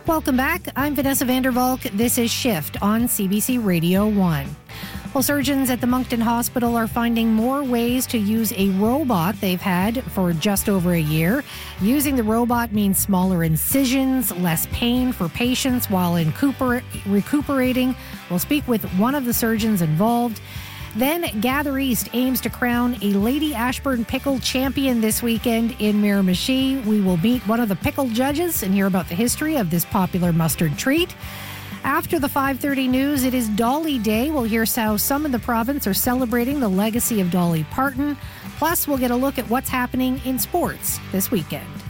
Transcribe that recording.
Welcome back. I'm Vanessa Vandervalk. This is Shift on CBC Radio 1. Well, surgeons at the Moncton Hospital are finding more ways to use a robot they've had for just over a year. Using the robot means smaller incisions, less pain for patients while recuperating. We'll speak with one of the surgeons involved. Then Gather East aims to crown a Lady Ashburn Pickle champion this weekend in Miramichi. We will meet one of the pickle judges and hear about the history of this popular mustard treat. After the 5:30 news, it is Dolly Day. We'll hear how some in the province are celebrating the legacy of Dolly Parton. Plus, we'll get a look at what's happening in sports this weekend.